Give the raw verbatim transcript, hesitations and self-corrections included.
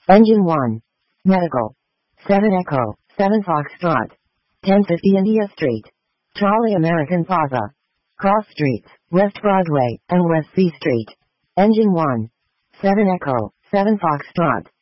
Engine one. Medical. seven Echo, seven Foxtrot. ten fifty India Street. Trolley American Plaza. Cross Streets, West Broadway, and West C Street. Engine one. seven Echo, seven Foxtrot.